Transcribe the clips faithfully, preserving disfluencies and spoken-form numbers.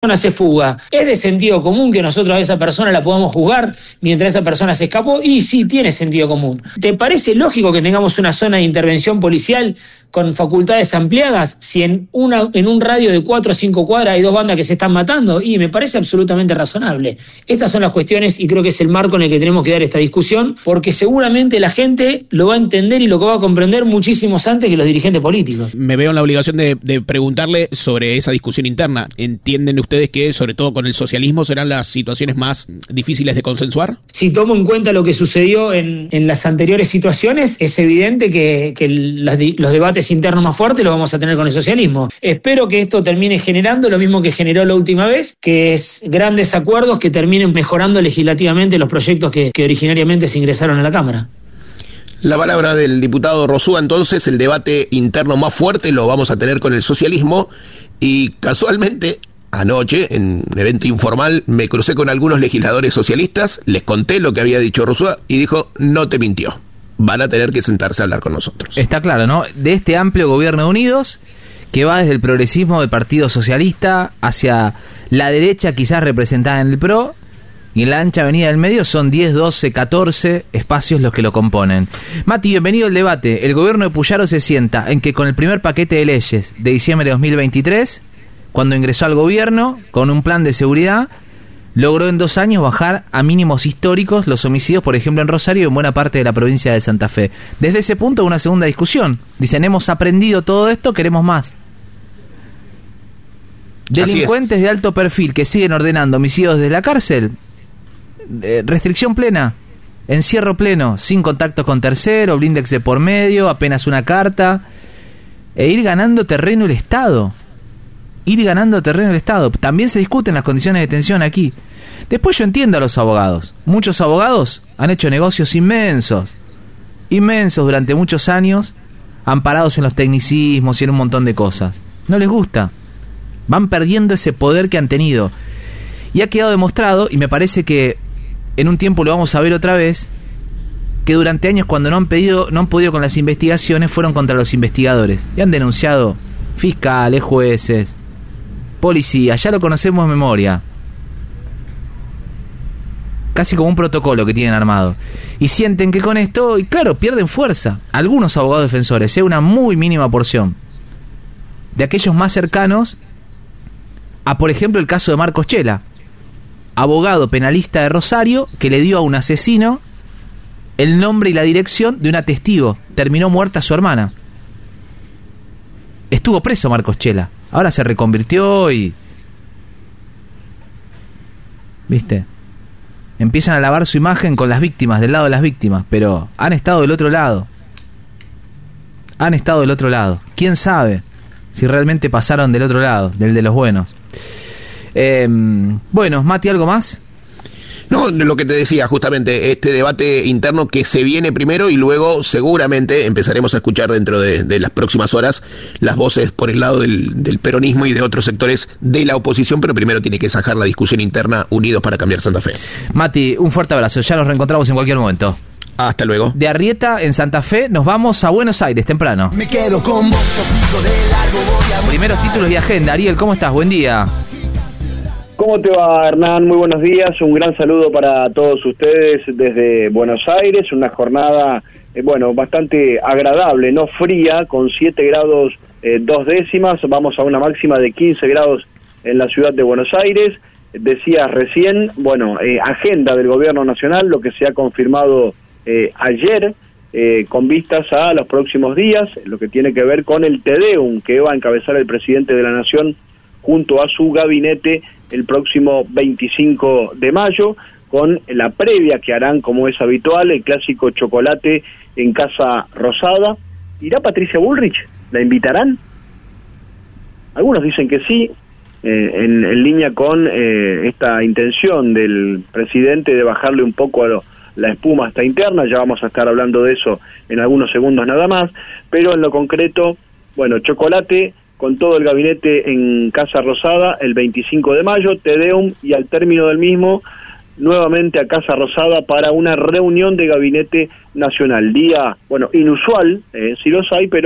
persona se fuga, ¿es de sentido común que nosotros a esa persona la podamos juzgar mientras esa persona se escapó? Y sí, tiene sentido común. ¿Te parece lógico que tengamos una zona de intervención policial con facultades ampliadas si en, una, en un radio de cuatro o cinco cuadras hay dos bandas que se están matando? Y me parece absolutamente razonable. Estas son las cuestiones y creo que es el marco en el que tenemos que dar esta discusión, porque seguramente la gente lo va a entender y lo va a comprender muchísimos antes que los dirigentes políticos. Me veo en la obligación de, de preguntarle sobre esa discusión interna. ¿Entienden ustedes que, sobre todo con el socialismo, serán las situaciones más difíciles de consensuar? Si tomo en cuenta lo que sucedió en, en las anteriores situaciones, es evidente que, que las, los debates internos más fuertes los vamos a tener con el socialismo. Espero que esto termine generando lo mismo que generó la última vez, que es grandes acuerdos que terminen mejorando legislativamente los proyectos que, que originariamente se ingresaron a la Cámara. La palabra del diputado Rosúa. Entonces, el debate interno más fuerte lo vamos a tener con el socialismo, y casualmente anoche, en un evento informal, me crucé con algunos legisladores socialistas, les conté lo que había dicho Rosúa y dijo: no te mintió, van a tener que sentarse a hablar con nosotros. Está claro, ¿no? De este amplio gobierno de Unidos, que va desde el progresismo del Partido Socialista hacia la derecha, quizás representada en el P R O, y en la ancha avenida del medio son diez, doce, catorce espacios los que lo componen. Mati, bienvenido al debate. El gobierno de Puyaro se sienta en que con el primer paquete de leyes de diciembre de dos mil veintitrés, cuando ingresó al gobierno con un plan de seguridad, logró en dos años bajar a mínimos históricos los homicidios, por ejemplo en Rosario y en buena parte de la provincia de Santa Fe. Desde ese punto, una segunda discusión. Dicen, hemos aprendido todo esto, queremos más. Delincuentes de alto perfil que siguen ordenando homicidios desde la cárcel, eh, restricción plena, encierro pleno, sin contacto con tercero, blindex de por medio, apenas una carta, e ir ganando terreno el Estado. Ir ganando terreno el Estado. También se discuten las condiciones de detención aquí. Después yo entiendo a los abogados. Muchos abogados han hecho negocios inmensos, inmensos durante muchos años, amparados en los tecnicismos y en un montón de cosas. No les gusta. Van perdiendo ese poder que han tenido. Y ha quedado demostrado, y me parece que en un tiempo lo vamos a ver otra vez, que durante años cuando no han pedido, no han podido con las investigaciones, fueron contra los investigadores. Y han denunciado fiscales, jueces, policías, ya lo conocemos de memoria. Casi como un protocolo que tienen armado. Y sienten que con esto, y claro, pierden fuerza. Algunos abogados defensores, es una muy mínima porción. De aquellos más cercanos a, por ejemplo, el caso de Marcos Chela, abogado penalista de Rosario, que le dio a un asesino el nombre y la dirección de una testigo. Terminó muerta su hermana. Estuvo preso Marcos Chela. Ahora se reconvirtió y... ¿Viste? Empiezan a lavar su imagen con las víctimas, del lado de las víctimas, pero han estado del otro lado. Han estado del otro lado. ¿Quién sabe si realmente pasaron del otro lado, del de los buenos? Eh, bueno, Mati, ¿algo más? No, lo que te decía, justamente, este debate interno que se viene primero y luego seguramente empezaremos a escuchar dentro de, de las próximas horas las voces por el lado del, del peronismo y de otros sectores de la oposición, pero primero tiene que sacar la discusión interna Unidos para Cambiar Santa Fe. Mati, un fuerte abrazo, ya nos reencontramos en cualquier momento. Hasta luego. De Arrieta, en Santa Fe, nos vamos a Buenos Aires temprano. Me quedo con vos, yo sigo de largo, voy a... Primeros títulos y agenda. Ariel, ¿cómo estás? Buen día. ¿Cómo te va, Hernán? Muy buenos días. Un gran saludo para todos ustedes desde Buenos Aires. Una jornada, eh, bueno, bastante agradable, no fría, con siete grados eh, dos décimas. Vamos a una máxima de quince grados en la ciudad de Buenos Aires. Decías recién, bueno, eh, agenda del Gobierno Nacional, lo que se ha confirmado eh, ayer, eh, con vistas a los próximos días, lo que tiene que ver con el Te Deum que va a encabezar el presidente de la Nación junto a su gabinete el próximo veinticinco de mayo, con la previa que harán, como es habitual, el clásico chocolate en Casa Rosada. ¿Irá Patricia Bullrich? ¿La invitarán? Algunos dicen que sí, eh, en, en línea con eh, esta intención del presidente de bajarle un poco a lo, la espuma hasta interna. Ya vamos a estar hablando de eso en algunos segundos nada más, pero en lo concreto, bueno, chocolate con todo el gabinete en Casa Rosada el veinticinco de mayo, Te Deum, y al término del mismo, nuevamente a Casa Rosada para una reunión de gabinete nacional. Día, bueno, inusual, eh, si los hay, pero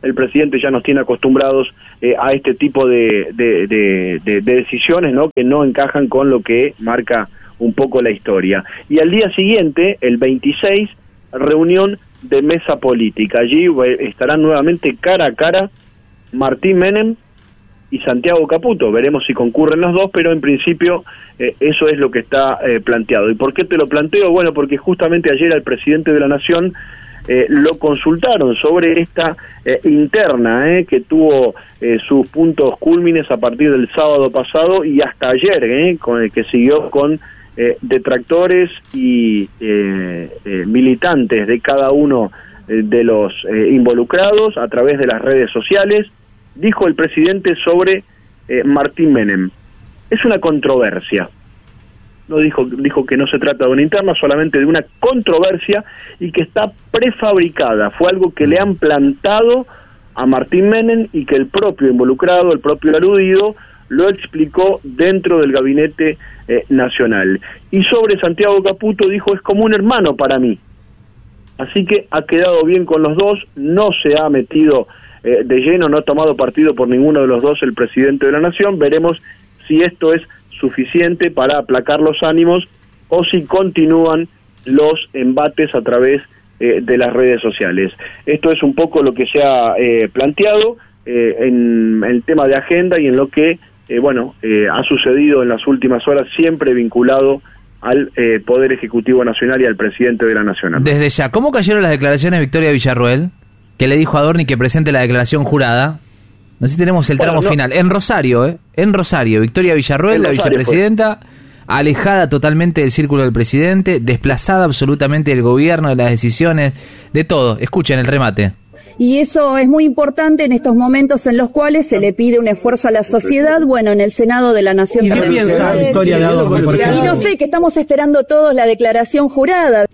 el presidente ya nos tiene acostumbrados eh, a este tipo de, de, de, de, de decisiones, ¿no?, que no encajan con lo que marca un poco la historia. Y al día siguiente, el veintiséis, reunión de mesa política. Allí estarán nuevamente cara a cara Martín Menem y Santiago Caputo. Veremos si concurren los dos, pero en principio eh, eso es lo que está eh, planteado. ¿Y por qué te lo planteo? Bueno, porque justamente ayer al presidente de la Nación eh, lo consultaron sobre esta eh, interna eh, que tuvo eh, sus puntos cúlmines a partir del sábado pasado y hasta ayer, eh, con el que siguió con eh, detractores y eh, eh, militantes de cada uno eh, de los eh, involucrados a través de las redes sociales. Dijo el presidente sobre eh, Martín Menem: es una controversia. No dijo, dijo que no se trata de una interna, solamente de una controversia y que está prefabricada. Fue algo que le han plantado a Martín Menem y que el propio involucrado, el propio aludido, lo explicó dentro del gabinete eh, nacional. Y sobre Santiago Caputo dijo: es como un hermano para mí. Así que ha quedado bien con los dos, no se ha metido eh, de lleno, no ha tomado partido por ninguno de los dos el presidente de la Nación. Veremos si esto es suficiente para aplacar los ánimos o si continúan los embates a través eh, de las redes sociales. Esto es un poco lo que se ha eh, planteado eh, en el tema de agenda y en lo que eh, bueno eh, ha sucedido en las últimas horas, siempre vinculado al eh, Poder Ejecutivo Nacional y al presidente de la Nación. Desde ya, ¿cómo cayeron las declaraciones de Victoria Villarruel, que le dijo a Adorni que presente la declaración jurada? No sé si tenemos el tramo bueno, no. final. En Rosario, ¿eh? En Rosario, Victoria Villarruel, en la Rosario vicepresidenta, fue. alejada totalmente del círculo del presidente, desplazada absolutamente del gobierno, de las decisiones, de todo. Escuchen el remate. Y eso es muy importante en estos momentos en los cuales se le pide un esfuerzo a la sociedad, bueno, en el Senado de la Nación. ¿Y qué piensa Victoria de Adorni, por ejemplo? Y no sé, que estamos esperando todos la declaración jurada.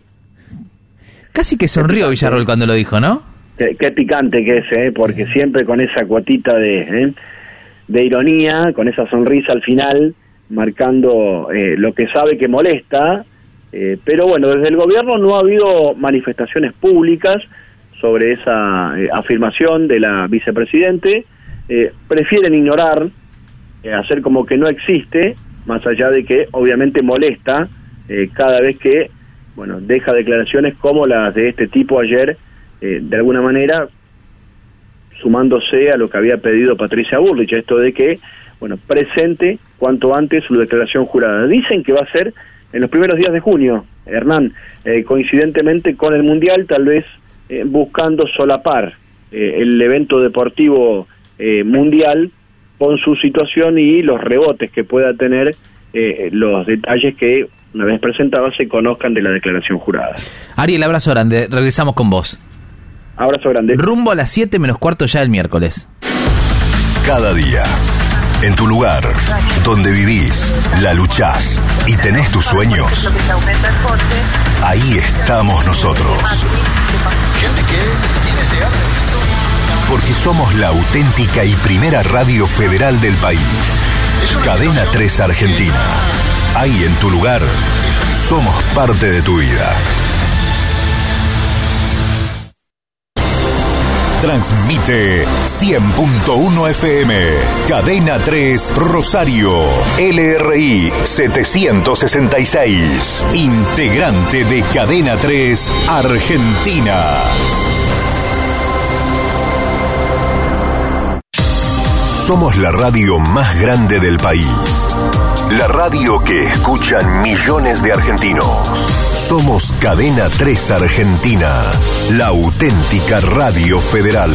Casi que sonrió Villarruel cuando lo dijo, ¿no? Qué, qué picante que es, ¿eh? Porque siempre con esa cuotita de, ¿eh? de ironía, con esa sonrisa al final, marcando eh, lo que sabe que molesta, eh, pero bueno, desde el gobierno no ha habido manifestaciones públicas sobre esa eh, afirmación de la vicepresidente. Eh, prefieren ignorar, eh, hacer como que no existe, más allá de que obviamente molesta eh, cada vez que, bueno, deja declaraciones como las de este tipo ayer, eh, de alguna manera sumándose a lo que había pedido Patricia Bullrich, esto de que, bueno, presente cuanto antes su declaración jurada. Dicen que va a ser en los primeros días de junio, Hernán, eh, coincidentemente con el Mundial, tal vez eh, buscando solapar eh, el evento deportivo eh, mundial con su situación y los rebotes que pueda tener, eh, los detalles que, una vez presentados, se conozcan de la declaración jurada. Ariel, abrazo grande, regresamos con vos. Abrazo grande. Rumbo a las siete menos cuarto ya el miércoles. Cada día, en tu lugar, donde vivís, la luchás y tenés tus sueños, ahí estamos nosotros. Porque somos la auténtica y primera radio federal del país. Cadena tres Argentina. Ahí en tu lugar, somos parte de tu vida. Transmite cien punto uno F M, Cadena tres Rosario, L R I setecientos sesenta y seis, integrante de Cadena tres Argentina. Somos la radio más grande del país, la radio que escuchan millones de argentinos. Somos Cadena tres Argentina, la auténtica radio federal.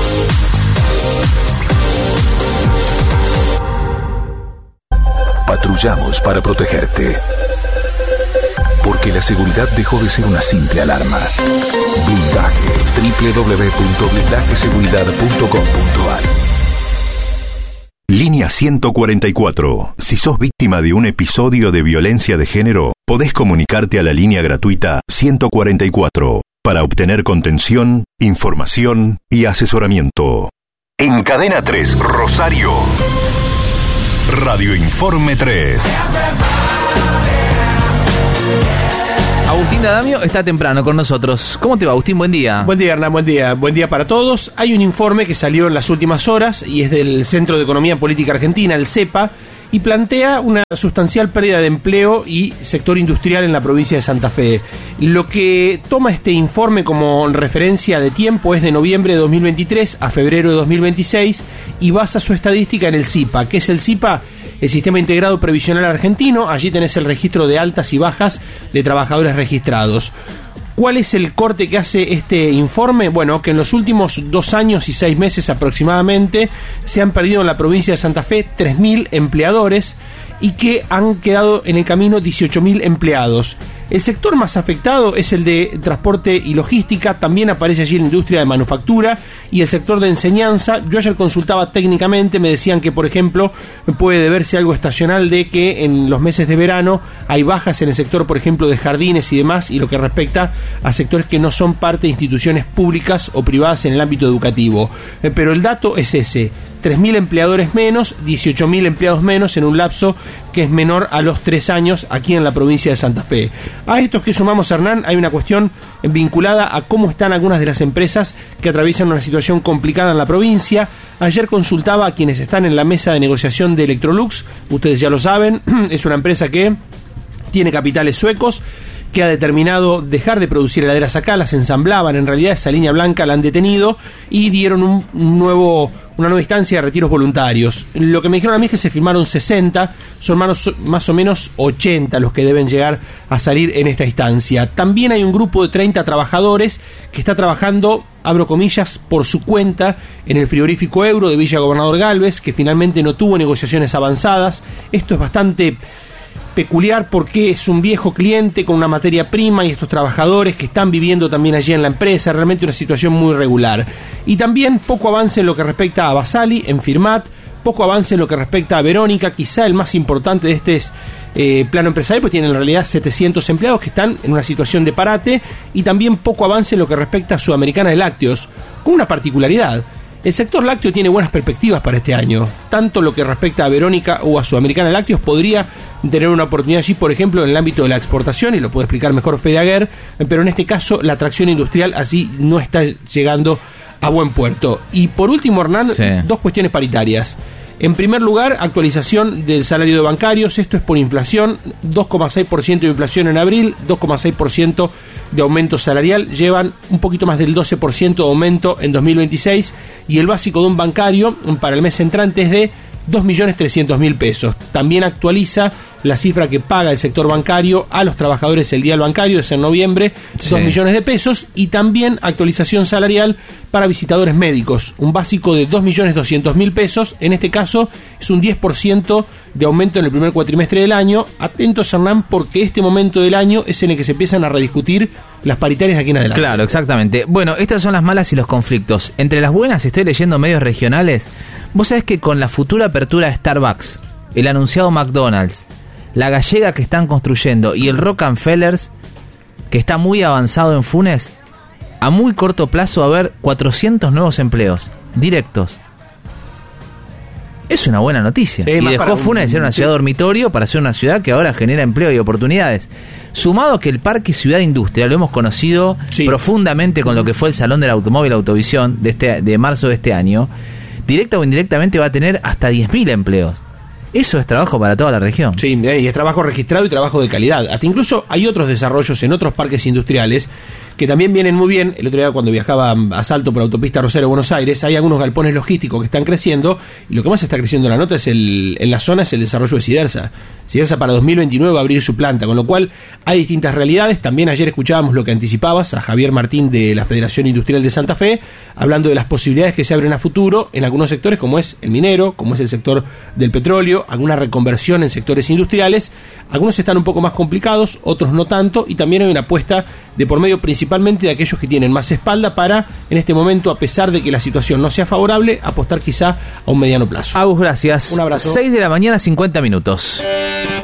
Patrullamos para protegerte. Porque la seguridad dejó de ser una simple alarma. Blindaje. doble u doble u doble u punto blindaje seguridad punto com punto a r. Línea ciento cuarenta y cuatro. Si sos víctima de un episodio de violencia de género, podés comunicarte a la línea gratuita ciento cuarenta y cuatro para obtener contención, información y asesoramiento. En Cadena tres Rosario, Radio Informe tres. Agustín D'Adamio está temprano con nosotros. ¿Cómo te va, Agustín? Buen día. Buen día, Hernán. Buen día. Buen día para todos. Hay un informe que salió en las últimas horas y es del Centro de Economía Política Argentina, el CEPA, y plantea una sustancial pérdida de empleo y sector industrial en la provincia de Santa Fe. Lo que toma este informe como referencia de tiempo es de noviembre de dos mil veintitrés a febrero de dos mil veintiséis y basa su estadística en el SIPA. ¿Qué es el SIPA? El Sistema Integrado Previsional Argentino. Allí tenés el registro de altas y bajas de trabajadores registrados. ¿Cuál es el corte que hace este informe? Bueno, que en los últimos dos años y seis meses aproximadamente se han perdido en la provincia de Santa Fe tres mil empleadores y que han quedado en el camino dieciocho mil empleados. El sector más afectado es el de transporte y logística, también aparece allí la industria de manufactura y el sector de enseñanza. Yo ayer consultaba técnicamente, me decían que, por ejemplo, puede deberse a algo estacional de que en los meses de verano hay bajas en el sector, por ejemplo, de jardines y demás, y lo que respecta a sectores que no son parte de instituciones públicas o privadas en el ámbito educativo. Pero el dato es ese: tres mil empleadores menos, dieciocho mil empleados menos en un lapso que es menor a los tres años aquí en la provincia de Santa Fe. A estos que sumamos, Hernán, hay una cuestión vinculada a cómo están algunas de las empresas que atraviesan una situación complicada en la provincia. Ayer consultaba a quienes están en la mesa de negociación de Electrolux. Ustedes ya lo saben, es una empresa que tiene capitales suecos, que ha determinado dejar de producir heladeras acá, las ensamblaban, en realidad esa línea blanca la han detenido y dieron un nuevo, una nueva instancia de retiros voluntarios. Lo que me dijeron a mí es que se firmaron sesenta, son más, más o menos ochenta los que deben llegar a salir en esta instancia. También hay un grupo de treinta trabajadores que está trabajando, abro comillas, por su cuenta en el frigorífico Euro de Villa Gobernador Galvez, que finalmente no tuvo negociaciones avanzadas. Esto es bastante peculiar porque es un viejo cliente con una materia prima y estos trabajadores que están viviendo también allí en la empresa, realmente una situación muy regular. Y también poco avance en lo que respecta a Basali, en Firmat, poco avance en lo que respecta a Verónica, quizá el más importante de este es, eh, plano empresarial, pues tienen en realidad setecientos empleados que están en una situación de parate, y también poco avance en lo que respecta a Sudamericana de Lácteos, con una particularidad. El sector lácteo tiene buenas perspectivas para este año. Tanto lo que respecta a Verónica o a Sudamericana de Lácteos podría tener una oportunidad allí, por ejemplo, en el ámbito de la exportación, y lo puede explicar mejor Fede Aguer, pero en este caso la atracción industrial así no está llegando a buen puerto. Y por último, Hernán, sí. dos cuestiones paritarias. En primer lugar, actualización del salario de bancarios. Esto es por inflación, dos coma seis por ciento de inflación en abril, dos coma seis por ciento de aumento salarial, llevan un poquito más del doce por ciento de aumento en dos mil veintiséis, y el básico de un bancario para el mes entrante es de dos millones trescientos mil pesos. También actualiza la cifra que paga el sector bancario a los trabajadores el día del bancario, es en noviembre, sí. dos millones de pesos, y también actualización salarial para visitadores médicos, un básico de dos millones doscientos mil pesos, en este caso es un diez por ciento de aumento en el primer cuatrimestre del año. Atentos, Hernán, porque este momento del año es en el que se empiezan a rediscutir las paritarias de aquí en adelante. Claro, exactamente. Bueno, estas son las malas y los conflictos. Entre las buenas, estoy leyendo medios regionales. Vos sabés que con la futura apertura de Starbucks, el anunciado McDonald's, la gallega que están construyendo y el Rockefellers, que está muy avanzado en Funes, a muy corto plazo va a haber cuatrocientos nuevos empleos directos. Es una buena noticia. Sí, y dejó Funes de ser una ciudad dormitorio para ser una ciudad que ahora genera empleo y oportunidades. Sumado a que el Parque Ciudad Industria lo hemos conocido sí. profundamente con lo que fue el Salón del Automóvil Autovisión de, este, de marzo de este año, directa o indirectamente va a tener hasta diez mil empleos. Eso es trabajo para toda la región. Sí, y es trabajo registrado y trabajo de calidad. Hasta incluso hay otros desarrollos en otros parques industriales que también vienen muy bien. El otro día, cuando viajaba a Salto por autopista Rosario Buenos Aires, hay algunos galpones logísticos que están creciendo, y lo que más está creciendo en la nota es el, en la zona es el desarrollo de Sidersa. Sidersa para dos mil veintinueve va a abrir su planta, con lo cual hay distintas realidades. También ayer escuchábamos lo que anticipabas a Javier Martín de la Federación Industrial de Santa Fe, hablando de las posibilidades que se abren a futuro en algunos sectores, como es el minero, como es el sector del petróleo, alguna reconversión en sectores industriales. Algunos están un poco más complicados, otros no tanto, y también hay una apuesta de por medio principalmente de aquellos que tienen más espalda para, en este momento, a pesar de que la situación no sea favorable, apostar quizá a un mediano plazo. Agus, gracias. Un abrazo. seis de la mañana, cincuenta minutos.